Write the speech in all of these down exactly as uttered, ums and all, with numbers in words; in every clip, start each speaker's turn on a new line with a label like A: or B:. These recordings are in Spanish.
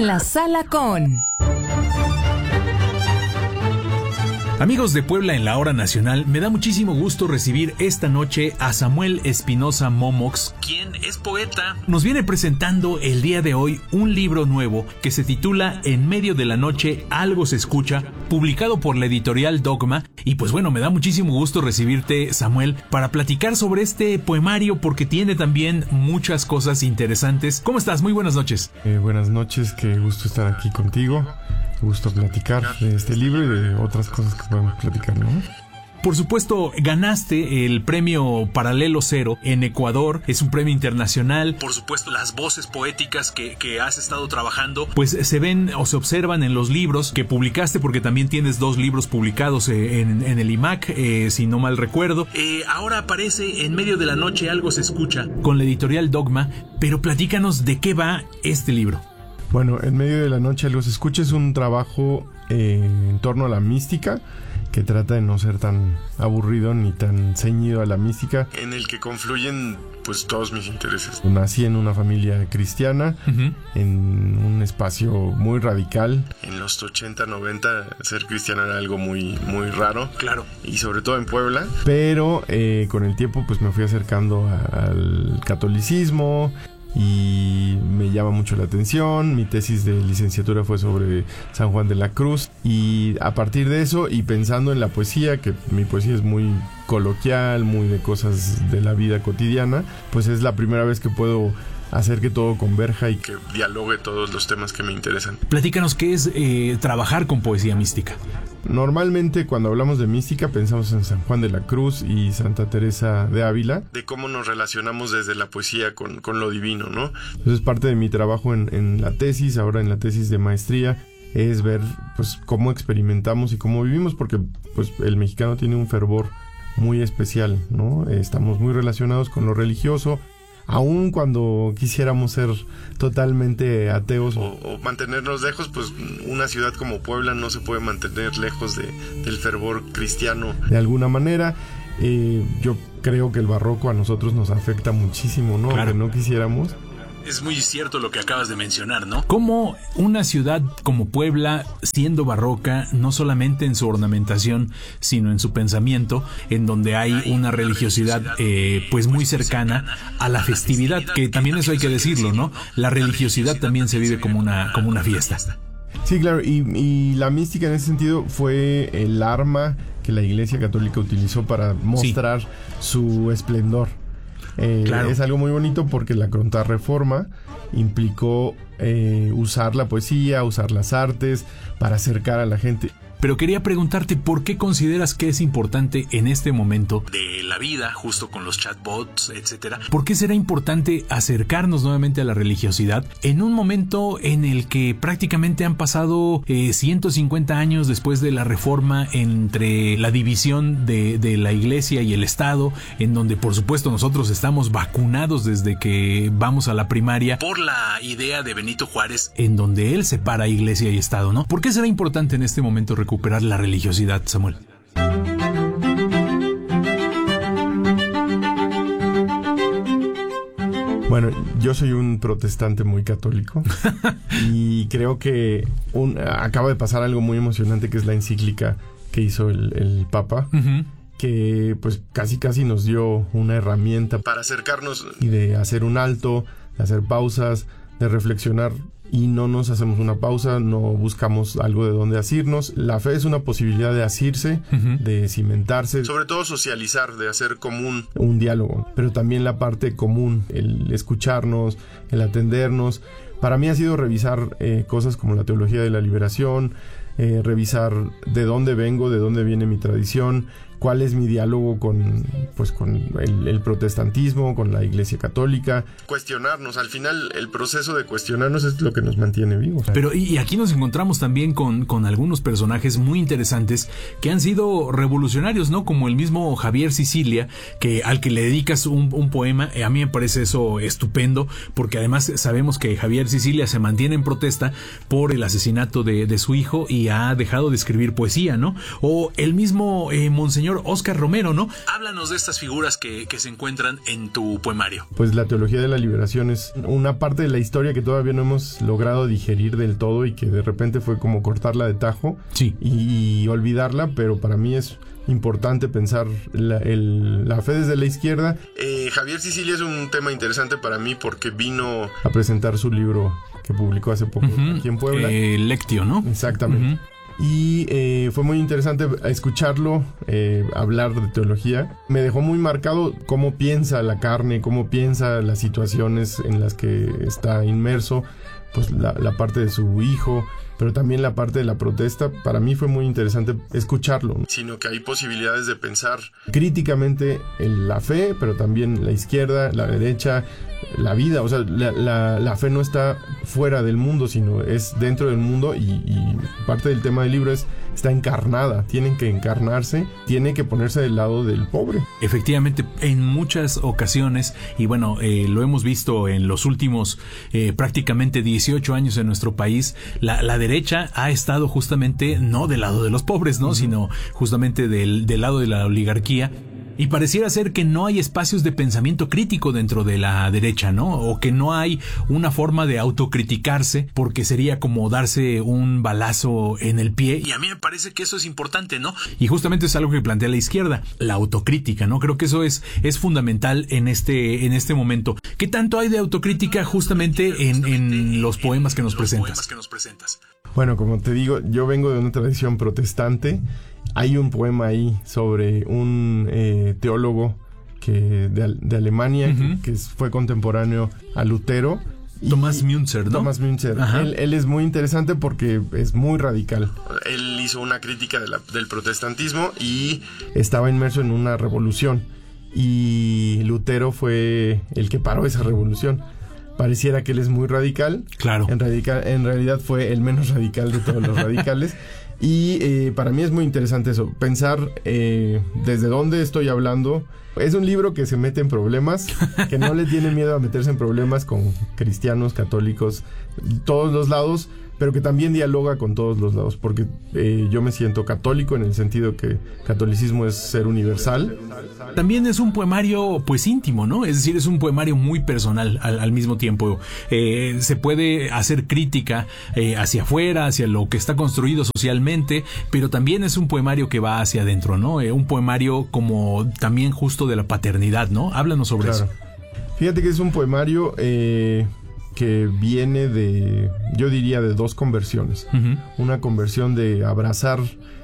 A: En la sala con...
B: Amigos de Puebla en la Hora Nacional, me da muchísimo gusto recibir esta noche a Samuel Espinosa Momox, quien es poeta. Nos viene presentando el día de hoy un libro nuevo que se titula En medio de la noche algo se escucha, publicado por la editorial Dogma. Y pues bueno, me da muchísimo gusto recibirte, Samuel, para platicar sobre este poemario porque tiene también muchas cosas interesantes. ¿Cómo estás? Muy buenas noches.
C: Eh, buenas noches, qué gusto estar aquí contigo. Gusto platicar de este libro y de otras cosas que podemos platicar, ¿no?
B: Por supuesto, ganaste el premio Paralelo Cero en Ecuador. Es un premio internacional. Por supuesto, las voces poéticas que, que has estado trabajando, pues se ven o se observan en los libros que publicaste, porque también tienes dos libros publicados en, en el I M A C, eh, si no mal recuerdo. Eh, ahora aparece En medio de la noche algo se escucha, con la editorial Dogma. Pero platícanos de qué va este libro.
C: Bueno, En medio de la noche algo se escucha es un trabajo eh, en torno a la mística, que trata de no ser tan aburrido ni tan ceñido a la mística, en el que confluyen pues todos mis intereses. Nací en una familia cristiana, uh-huh. en un espacio muy radical. En los ochenta, noventa ser cristiano era algo muy, muy raro.
B: Claro.
C: Y sobre todo en Puebla. Pero eh, con el tiempo pues me fui acercando a, al catolicismo. Y me llama mucho la atención. Mi tesis de licenciatura fue sobre San Juan de la Cruz. Y a partir de eso, y pensando en la poesía, que mi poesía es muy coloquial, muy de cosas de la vida cotidiana, pues es la primera vez que puedo hacer que todo converja y que dialogue todos los temas que me interesan.
B: Platícanos qué es eh, trabajar con poesía mística.
C: Normalmente cuando hablamos de mística pensamos en San Juan de la Cruz y Santa Teresa de Ávila, de cómo nos relacionamos desde la poesía con, con lo divino, ¿no? Entonces parte de mi trabajo en, en la tesis, ahora en la tesis de maestría, es ver pues cómo experimentamos y cómo vivimos, porque pues el mexicano tiene un fervor muy especial, ¿no? Estamos muy relacionados con lo religioso, aun cuando quisiéramos ser totalmente ateos o, o mantenernos lejos, pues una ciudad como Puebla no se puede mantener lejos de, del fervor cristiano de alguna manera. Eh, yo creo que el barroco a nosotros nos afecta muchísimo, ¿no?
B: Claro.
C: Aunque no quisiéramos.
B: Es muy cierto lo que acabas de mencionar, ¿no? Como una ciudad como Puebla, siendo barroca, no solamente en su ornamentación, sino en su pensamiento, en donde hay una religiosidad eh, pues muy cercana a la festividad, que también eso hay que decirlo, ¿no? La religiosidad también se vive como una, como una fiesta.
C: Sí, claro, y, y la mística en ese sentido fue el arma que la Iglesia Católica utilizó para mostrar sí. su esplendor. Eh, claro. Es algo muy bonito porque la Contrarreforma implicó eh, usar la poesía, usar las artes para acercar a la gente.
B: Pero quería preguntarte, ¿por qué consideras que es importante en este momento de la vida, justo con los chatbots, etcétera? ¿Por qué será importante acercarnos nuevamente a la religiosidad en un momento en el que prácticamente han pasado eh, ciento cincuenta años después de la reforma, entre la división de, de la iglesia y el Estado, en donde por supuesto nosotros estamos vacunados desde que vamos a la primaria por la idea de Benito Juárez, en donde él separa iglesia y Estado, ¿no? ¿Por qué será importante en este momento recuperar recuperar la religiosidad, Samuel?
C: Bueno, yo soy un protestante muy católico y creo que un, acaba de pasar algo muy emocionante, que es la encíclica que hizo el, el Papa, uh-huh. que pues casi casi nos dio una herramienta para acercarnos y de hacer un alto, de hacer pausas, de reflexionar. Y no nos hacemos una pausa, no buscamos algo de donde asirnos. La fe es una posibilidad de asirse, uh-huh. de cimentarse, sobre todo socializar, de hacer común un diálogo, pero también la parte común, el escucharnos, el atendernos. Para mí ha sido revisar eh, cosas como la teología de la liberación, eh, revisar de dónde vengo, de dónde viene mi tradición, cuál es mi diálogo con, pues, con el, el protestantismo, con la Iglesia Católica. Cuestionarnos, al final el proceso de cuestionarnos es lo que nos mantiene vivos.
B: Pero y aquí nos encontramos también con, con algunos personajes muy interesantes que han sido revolucionarios, ¿no? Como el mismo Javier Sicilia, que al que le dedicas un, un poema. A mí me parece eso estupendo, porque además sabemos que Javier Sicilia se mantiene en protesta por el asesinato de, de su hijo y ha dejado de escribir poesía, ¿no? O el mismo eh, Monseñor señor Óscar Romero, ¿no? Háblanos de estas figuras que, que se encuentran en tu poemario.
C: Pues la teología de la liberación es una parte de la historia que todavía no hemos logrado digerir del todo y que de repente fue como cortarla de tajo
B: sí.
C: y, y olvidarla, pero para mí es importante pensar la, el, la fe desde la izquierda.
A: Eh, Javier Sicilia es un tema interesante para mí porque vino
C: a presentar su libro que publicó hace poco uh-huh. aquí en Puebla.
B: Eh, Lectio, ¿no?
C: Exactamente. Uh-huh. Y eh, fue muy interesante escucharlo eh, hablar de teología. Me dejó muy marcado cómo piensa la carne, cómo piensa las situaciones en las que está inmerso, pues la, la parte de su hijo, pero también la parte de la protesta. Para mí fue muy interesante escucharlo, ¿no?
A: Sino que hay posibilidades de pensar
C: críticamente en la fe, pero también la izquierda, la derecha, la vida. O sea, la, la, la fe no está fuera del mundo, sino es dentro del mundo, y, y parte del tema del libro es está encarnada, tienen que encarnarse, tiene que ponerse del lado del pobre.
B: Efectivamente, en muchas ocasiones, y bueno, eh, lo hemos visto en los últimos eh, prácticamente dieciocho años en nuestro país, la, la derecha ha estado justamente no del lado de los pobres, ¿no? Uh-huh. Sino justamente del, del lado de la oligarquía. Y pareciera ser que no hay espacios de pensamiento crítico dentro de la derecha, ¿no? O que no hay una forma de autocriticarse, porque sería como darse un balazo en el pie. Y a mí me parece que eso es importante, ¿no? Y justamente es algo que plantea la izquierda, la autocrítica, ¿no? Creo que eso es, es fundamental en este, en este momento. ¿Qué tanto hay de autocrítica justamente en, en los poemas que nos presentas?
C: Bueno, como te digo, yo vengo de una tradición protestante. Hay un poema ahí sobre un eh, teólogo que de, de Alemania, uh-huh. que, que fue contemporáneo a Lutero.
B: Thomas Müntzer, ¿no?
C: Thomas Müntzer. Él, él es muy interesante porque es muy radical.
A: Él hizo una crítica de la, del protestantismo y
C: estaba inmerso en una revolución. Y Lutero fue el que paró esa revolución. Pareciera que él es muy radical.
B: Claro.
C: En, radical, en realidad fue el menos radical de todos los radicales. Y eh, para mí es muy interesante eso, pensar eh, desde dónde estoy hablando. Es un libro que se mete en problemas, que no le tiene miedo a meterse en problemas con cristianos, católicos, todos los lados, pero que también dialoga con todos los lados, porque eh, yo me siento católico en el sentido que catolicismo es ser universal.
B: También es un poemario pues íntimo, ¿no? Es decir, es un poemario muy personal al, al mismo tiempo. Eh, se puede hacer crítica eh, hacia afuera, hacia lo que está construido socialmente, pero también es un poemario que va hacia adentro, ¿no? Eh, un poemario como también justo de la paternidad, ¿no? Háblanos sobre
C: claro.
B: eso.
C: Fíjate que es un poemario eh, que viene de, yo diría, de dos conversiones. Uh-huh. Una conversión de abrazar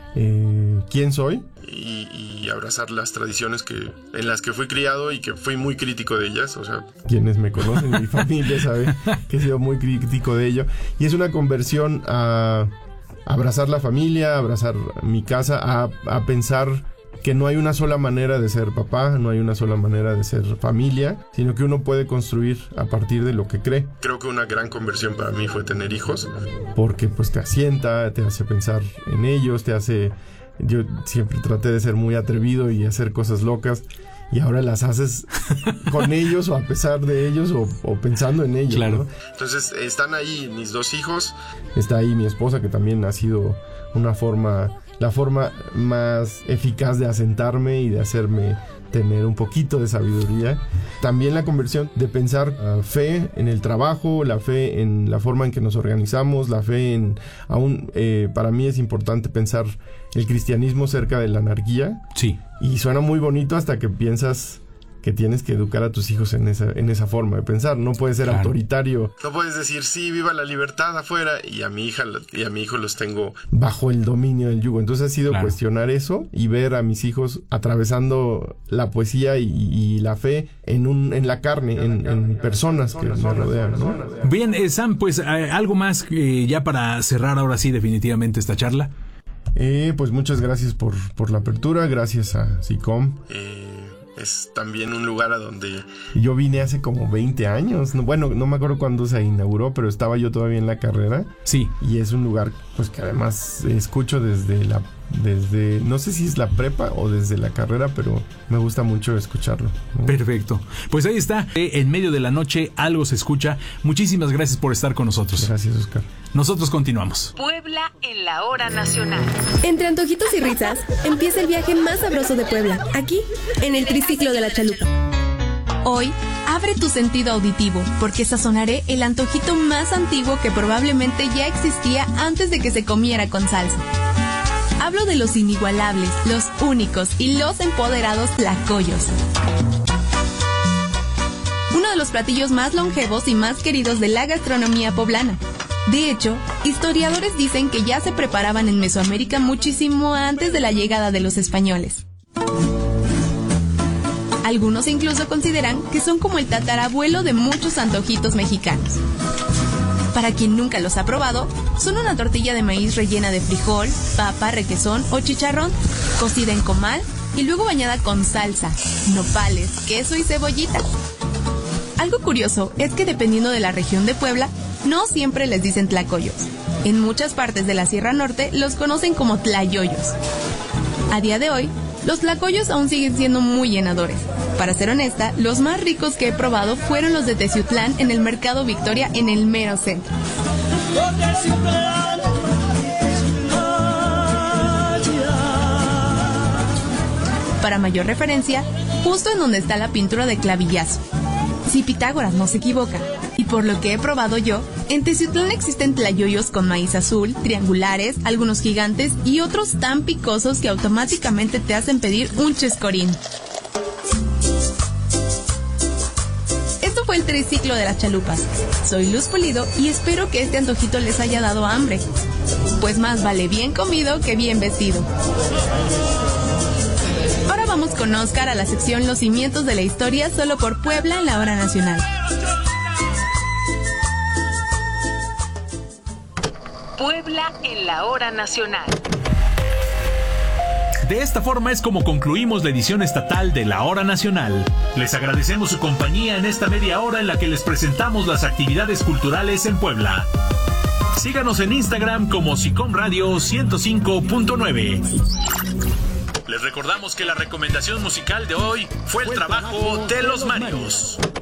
C: eh, quién soy.
A: Y, y abrazar las tradiciones que en las que fui criado y que fui muy crítico de ellas. O sea,
C: quienes me conocen, mi familia sabe que he sido muy crítico de ello. Y es una conversión a abrazar la familia, abrazar mi casa, a, a pensar que no hay una sola manera de ser papá, no hay una sola manera de ser familia, sino que uno puede construir a partir de lo que cree.
A: Creo que una gran conversión para mí fue tener hijos.
C: Porque pues te asienta, te hace pensar en ellos, te hace... Yo siempre traté de ser muy atrevido y hacer cosas locas, y ahora las haces con ellos o a pesar de ellos o, o pensando en ellos,
B: claro.
C: ¿no?
A: Entonces están ahí mis dos hijos.
C: Está ahí mi esposa, que también ha sido una forma, la forma más eficaz de asentarme y de hacerme tener un poquito de sabiduría. También la conversión de pensar uh, fe en el trabajo, la fe en la forma en que nos organizamos, la fe en... Aún eh, para mí es importante pensar el cristianismo cerca de la anarquía.
B: Sí.
C: Y suena muy bonito hasta que piensas que tienes que educar a tus hijos en esa, en esa forma de pensar. No puedes ser claro. autoritario.
A: No puedes decir, sí, viva la libertad afuera, y a mi hija y a mi hijo los tengo
C: bajo el dominio del yugo. Entonces ha sido claro. cuestionar eso y ver a mis hijos atravesando la poesía y, y la fe en un en la carne, en, en personas que me rodean, ¿no?
B: Bien, eh, Sam, pues eh, algo más eh, ya para cerrar ahora sí definitivamente esta charla.
C: Eh, pues muchas gracias por, por la apertura, gracias a SICOM.
A: Eh... Es también un lugar a donde...
C: Yo vine hace como veinte años. No, bueno, no me acuerdo cuándo se inauguró, pero estaba yo todavía en la carrera.
B: Sí.
C: Y es un lugar pues que además escucho desde la desde, no sé si es la prepa o desde la carrera, pero me gusta mucho escucharlo, ¿no?
B: Perfecto. Pues ahí está, en medio de la noche algo se escucha. Muchísimas gracias por estar con nosotros.
C: Gracias, Oscar.
B: Nosotros continuamos.
D: Puebla en la hora nacional.
E: Entre antojitos y risas, empieza el viaje más sabroso de Puebla, aquí, en el Triciclo de la Chalupa.
F: Hoy, abre tu sentido auditivo, porque sazonaré el antojito más antiguo que probablemente ya existía antes de que se comiera con salsa. Hablo de los inigualables, los únicos y los empoderados tlacoyos. Uno de los platillos más longevos y más queridos de la gastronomía poblana. De hecho, historiadores dicen que ya se preparaban en Mesoamérica muchísimo antes de la llegada de los españoles. Algunos incluso consideran que son como el tatarabuelo de muchos antojitos mexicanos. Para quien nunca los ha probado, son una tortilla de maíz rellena de frijol, papa, requesón o chicharrón, cocida en comal y luego bañada con salsa, nopales, queso y cebollita. Algo curioso es que dependiendo de la región de Puebla, no siempre les dicen tlacoyos. En muchas partes de la Sierra Norte los conocen como tlayoyos. A día de hoy, los tlacoyos aún siguen siendo muy llenadores. Para ser honesta, los más ricos que he probado fueron los de Teciutlán en el Mercado Victoria en el mero centro. Para mayor referencia, justo en donde está la pintura de Clavillazo. Si Pitágoras no se equivoca, y por lo que he probado yo, en Teciutlán existen tlayoyos con maíz azul, triangulares, algunos gigantes y otros tan picosos que automáticamente te hacen pedir un chescorín. Esto fue el Triciclo de las Chalupas. Soy Luz Pulido y espero que este antojito les haya dado hambre, pues más vale bien comido que bien vestido. Ahora vamos con Oscar a la sección Los Cimientos de la Historia, solo por Puebla en la hora nacional.
D: Puebla en la hora nacional.
B: De esta forma es como concluimos la edición estatal de La Hora Nacional. Les agradecemos su compañía en esta media hora en la que les presentamos las actividades culturales en Puebla. Síganos en Instagram como Sicom Radio ciento cinco punto nueve. Les recordamos que la recomendación musical de hoy fue el trabajo de Los Marios.